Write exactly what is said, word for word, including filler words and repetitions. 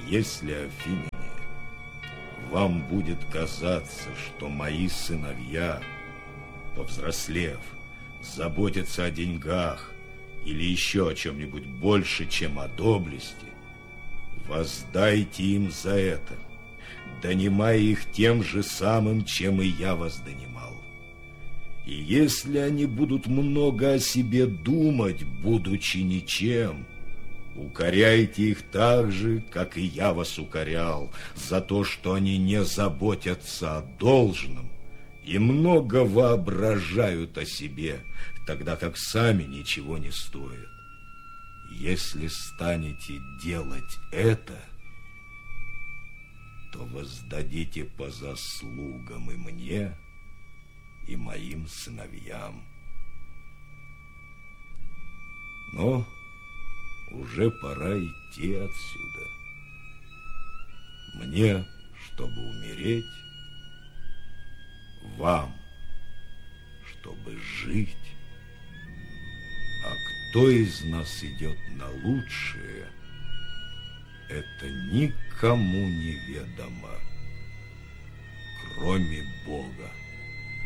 Если, Афиняне, вам будет казаться, что мои сыновья, повзрослев, заботятся о деньгах или еще о чем-нибудь больше, чем о доблести, воздайте им за это, донимая их тем же самым, чем и я вас донимал. И если они будут много о себе думать, будучи ничем, укоряйте их так же, как и я вас укорял, за то, что они не заботятся о должном и много воображают о себе, тогда как сами ничего не стоят. Если станете делать это, то воздадите по заслугам и мне, и моим сыновьям. Но уже пора идти отсюда. Мне, чтобы умереть, вам, чтобы жить. А кто из нас идет на лучшее, это никому неведомо, кроме Бога.